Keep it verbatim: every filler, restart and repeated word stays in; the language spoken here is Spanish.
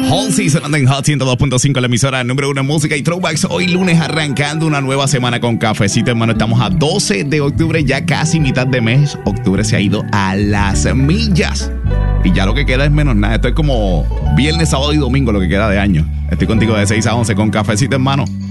Halsey sonando en Hot ciento dos punto cinco, la emisora número uno en música y throwbacks. Hoy lunes arrancando una nueva semana con cafecito, hermano. Estamos a doce de octubre, ya casi mitad de mes. Octubre se ha ido a las millas. Y ya lo que queda es menos nada. Esto es como viernes, sábado y domingo lo que queda de año. Estoy contigo de seis a once con cafecito, hermano.